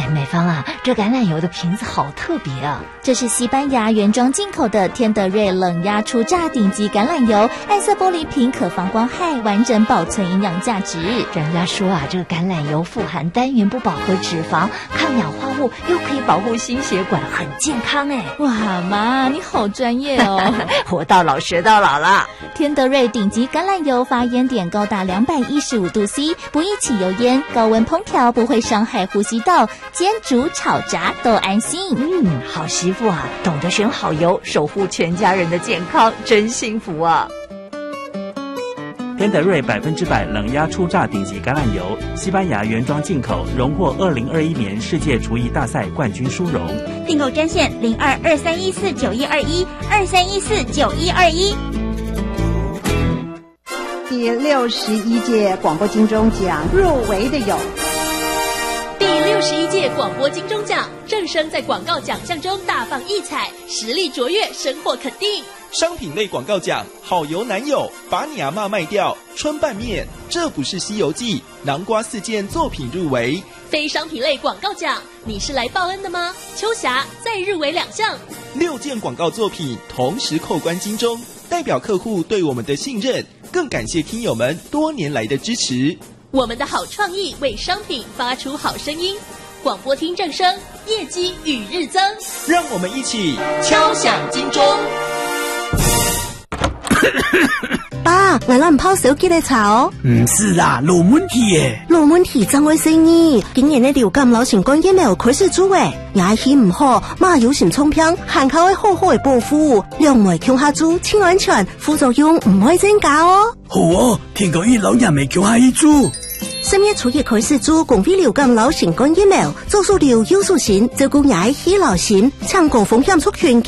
哎，美芳啊，这橄榄油的瓶子好特别啊！ 这是西班牙原装进口的天德瑞冷压初榨顶级橄榄油，暗色玻璃瓶可防光害，完整保存营养价值。 人家说啊，这个橄榄油富含单元不饱和脂肪，抗氧化物，又可以保护心血管，很健康哎！ 哇，妈，你好专业哦！ 活到老学到老了。 天德瑞顶级橄榄油发烟点高达215度 C， 不易起油烟，高温烹调不会伤害呼吸道，煎煮炒炸都安心。 好媳妇啊，懂得选好油，守护全家人的健康，真幸福啊！ 天德瑞100%冷压初榨顶级橄榄油，西班牙原装进口，荣获2021年世界厨艺大赛冠军殊荣。 订购专线0223149121，23149121。 第61届广播金钟奖入围的有。 第61届广播金钟奖，正声在广告奖项中大放异彩，实力卓越，深获肯定。 商品类广告奖，好油男友，把你阿嬷卖掉，春拌面，这不是西游记，南瓜4件作品入围。 非商品类广告奖，你是来报恩的吗？秋霞再入围2项 ，6件广告作品同时扣关金钟，代表客户对我们的信任，更感谢听友们多年来的支持。 我们的好创意为商品发出好声音，广播听正声，业绩与日增。 让我们一起敲响金钟。 爸，我们泡手機嚟炒。 唔是啦，老問題耶。 老問題怎會生意？今年的流感老新冠疫苗開始做誒，牙氣唔好，馬有閃衝片，限靠會好好嘅保護，兩枚強下做，清安全，副作用唔會增加哦。 好哦，聽講一老人未強下一做。 3月初一開始做公費流感老新冠疫苗，做數流有數線，照顧牙氣老先，搶攻風險族群。